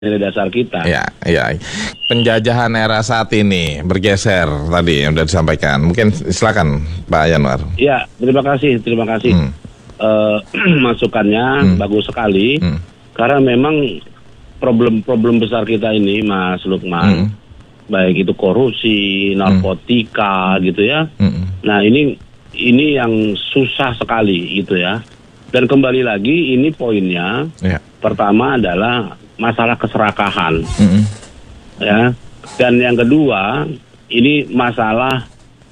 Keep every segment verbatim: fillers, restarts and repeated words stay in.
nilai dasar kita. Ya, ya. Penjajahan era saat ini bergeser tadi yang sudah disampaikan. Mungkin silakan Pak Yanwar. Ya, terima kasih, terima kasih. Hmm. Uh, masukannya hmm. bagus sekali. Hmm. Karena memang problem-problem besar kita ini, Mas Lukman, hmm. baik itu korupsi, narkotika, hmm. gitu ya. Hmm. Nah ini ini yang susah sekali gitu ya. Dan kembali lagi ini poinnya, ya. Pertama adalah masalah keserakahan, mm-hmm. ya, dan yang kedua ini masalah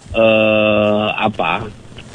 eh, apa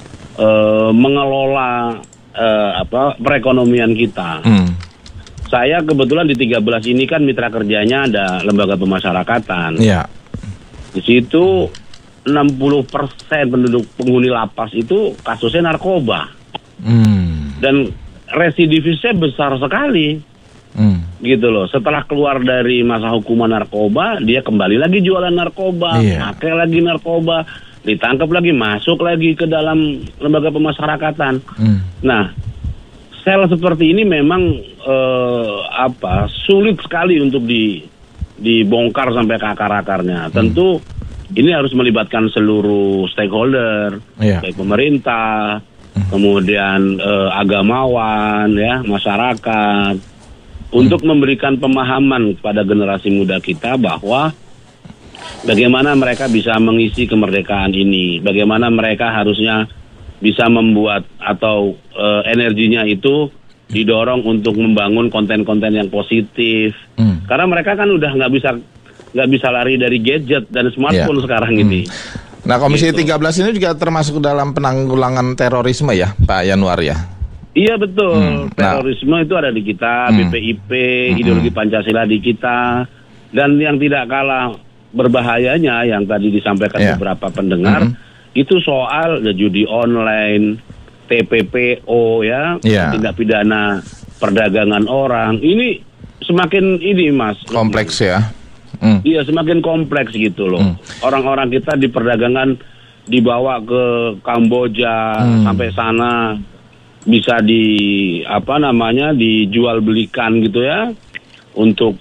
eh, mengelola eh, apa perekonomian kita. Mm. Saya kebetulan di tiga belas ini kan mitra kerjanya ada lembaga pemasyarakatan. Yeah. Di situ enam puluh persen penduduk penghuni lapas itu kasusnya narkoba, mm. dan residivisnya besar sekali. Hmm. Gitu loh, setelah keluar dari masa hukuman narkoba, dia kembali lagi jualan narkoba, yeah. pakai lagi narkoba, ditangkap lagi, masuk lagi ke dalam lembaga pemasyarakatan. Hmm. Nah, sel seperti ini memang eh, apa sulit sekali untuk di dibongkar sampai ke akar-akarnya. Hmm. Tentu ini harus melibatkan seluruh stakeholder, yeah. baik pemerintah, hmm. kemudian eh, agamawan, ya, masyarakat. Untuk memberikan pemahaman kepada generasi muda kita bahwa bagaimana mereka bisa mengisi kemerdekaan ini, bagaimana mereka harusnya bisa membuat atau e, energinya itu didorong untuk membangun konten-konten yang positif. Hmm. Karena mereka kan udah nggak bisa nggak bisa lari dari gadget dan smartphone yeah. sekarang hmm. ini. Nah, Komisi gitu. tiga belas ini juga termasuk dalam penanggulangan terorisme ya, Pak Yanwar ya? Iya betul, hmm, nah. terorisme itu ada di kita, hmm. B P I P, hmm. ideologi Pancasila di kita, dan yang tidak kalah berbahayanya yang tadi disampaikan yeah. beberapa pendengar, hmm. itu soal judi online, T P P O ya, yeah. tindak pidana perdagangan orang, ini semakin ini Mas. Kompleks ya. Hmm. Iya semakin kompleks gitu loh, hmm. orang-orang kita di perdagangan dibawa ke Kamboja, hmm. sampai sana, bisa di apa namanya dijual belikan gitu ya untuk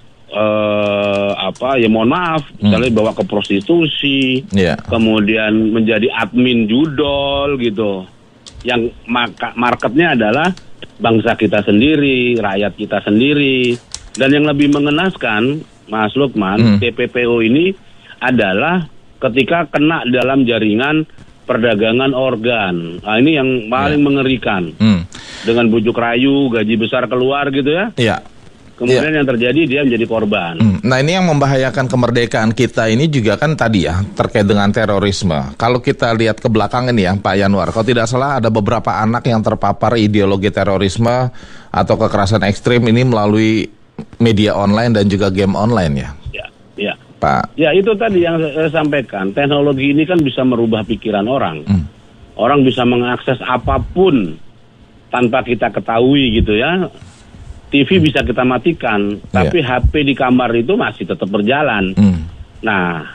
eh, apa ya mohon maaf misalnya hmm. bawa ke prostitusi, yeah. kemudian menjadi admin judol gitu, yang maka marketnya adalah bangsa kita sendiri, rakyat kita sendiri. Dan yang lebih mengenaskan Mas Lukman, hmm. T P P O ini adalah ketika kena dalam jaringan perdagangan organ. Nah, ini yang paling yeah. mengerikan. Hmm. Dengan bujuk rayu, gaji besar keluar gitu ya. Iya. Kemudian yeah. yang terjadi dia menjadi korban. Hmm. Nah, ini yang membahayakan kemerdekaan kita ini juga kan tadi ya, terkait dengan terorisme. Kalau kita lihat ke belakang ini ya, Pak Yanwar, kalau tidak salah ada beberapa anak yang terpapar ideologi terorisme atau kekerasan ekstrim ini melalui media online dan juga game online ya. Iya, iya. Pak. Ya itu tadi yang saya sampaikan, teknologi ini kan bisa merubah pikiran orang. Hmm. Orang bisa mengakses apapun tanpa kita ketahui gitu ya. T V hmm. bisa kita matikan, yeah. tapi H P di kamar itu masih tetap berjalan. Hmm. Nah,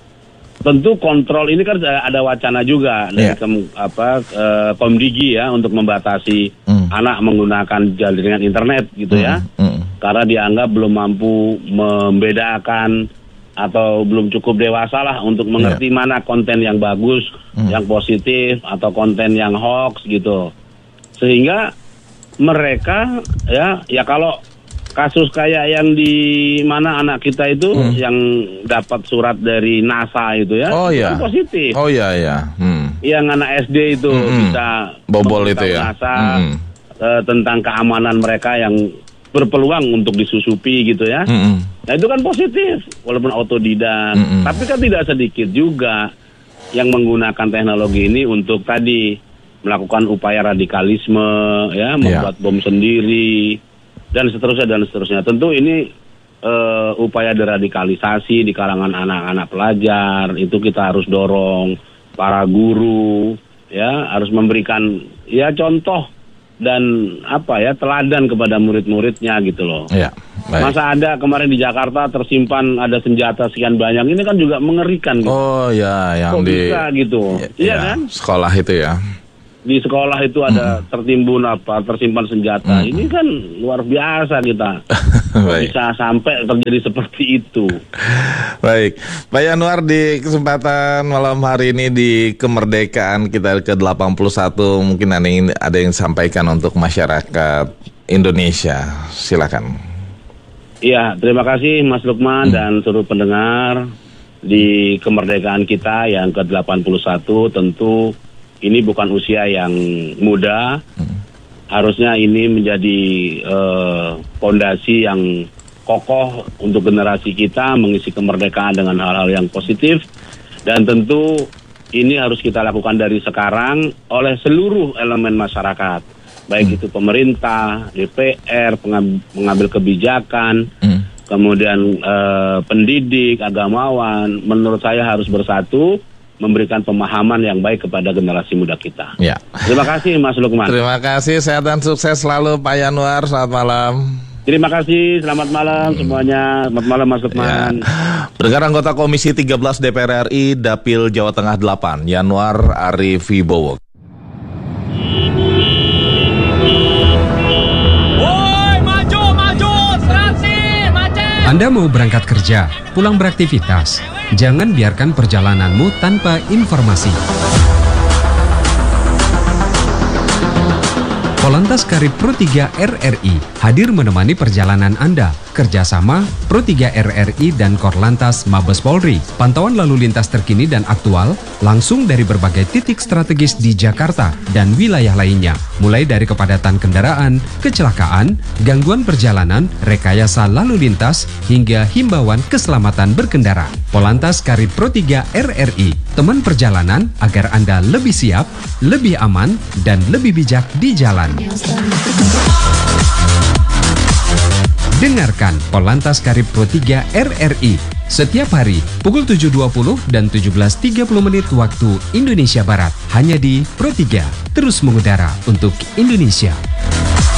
tentu kontrol ini kan ada wacana juga dari yeah. kem, apa uh, Komdigi ya untuk membatasi hmm. anak menggunakan jaringan internet gitu hmm. ya. Hmm. Karena dianggap belum mampu membedakan atau belum cukup dewasa lah untuk mengerti yeah. mana konten yang bagus, hmm. yang positif, atau konten yang hoax gitu. Sehingga mereka ya ya kalau kasus kayak yang di mana anak kita itu hmm. yang dapat surat dari NASA itu ya, oh, itu yeah. positif. Oh iya ya. Hmm. Yang anak S D itu hmm. bisa bobol itu ya. NASA hmm. uh, tentang keamanan mereka yang berpeluang untuk disusupi gitu ya. Mm-hmm. Nah itu kan positif, walaupun otodidak. Mm-hmm. Tapi kan tidak sedikit juga yang menggunakan teknologi ini untuk tadi melakukan upaya radikalisme, ya, membuat yeah. bom sendiri dan seterusnya dan seterusnya. Tentu ini uh, upaya deradikalisasi di kalangan anak-anak pelajar itu kita harus dorong. Para guru, ya, harus memberikan ya contoh dan apa ya teladan kepada murid-muridnya gitu loh. Ya, masa ada kemarin di Jakarta tersimpan ada senjata sekian banyak, ini kan juga mengerikan gitu. Oh ya, yang kok di bisa gitu. Ya, iya ya, kan? Sekolah itu ya. di sekolah itu ada hmm. tertimbun apa, tersimpan senjata. Hmm. Ini kan luar biasa kita. Bisa sampai terjadi seperti itu. Baik, Pak Yanuar, di kesempatan malam hari ini di kemerdekaan kita ke delapan puluh satu, mungkin ada yang, ada yang sampaikan untuk masyarakat Indonesia. Silakan. Iya, terima kasih Mas Lukman hmm. dan seluruh pendengar di kemerdekaan kita yang ke delapan puluh satu. Tentu ini bukan usia yang muda, hmm. harusnya ini menjadi fondasi uh, yang kokoh untuk generasi kita mengisi kemerdekaan dengan hal-hal yang positif, dan tentu ini harus kita lakukan dari sekarang oleh seluruh elemen masyarakat, baik hmm. itu pemerintah, D P R, pengambil kebijakan, hmm. kemudian uh, pendidik, agamawan. Menurut saya harus bersatu memberikan pemahaman yang baik kepada generasi muda kita. Ya. Terima kasih Mas Lukman. Terima kasih, sehat dan sukses selalu Pak Yanuar. Selamat malam. Terima kasih, selamat malam hmm. semuanya. Selamat malam Mas Lukman. Ya. Pendengar anggota Komisi tiga belas D P R R I Dapil Jawa Tengah delapan, Yanuar Arif Wibowo. Woi, maju, maju, transit, macet. Anda mau berangkat kerja, pulang beraktivitas. Jangan biarkan perjalananmu tanpa informasi. Polantas Karib Pro tiga R R I hadir menemani perjalanan Anda. Kerjasama Pro tiga R R I dan Korlantas Mabes Polri. Pantauan lalu lintas terkini dan aktual langsung dari berbagai titik strategis di Jakarta dan wilayah lainnya. Mulai dari kepadatan kendaraan, kecelakaan, gangguan perjalanan, rekayasa lalu lintas, hingga himbauan keselamatan berkendara. Polantas Karib Pro tiga R R I, teman perjalanan agar Anda lebih siap, lebih aman, dan lebih bijak di jalan. Dengarkan Polantas Karib Pro tiga R R I setiap hari pukul tujuh dua puluh dan tujuh belas tiga puluh menit waktu Indonesia Barat, hanya di Pro tiga, terus mengudara untuk Indonesia.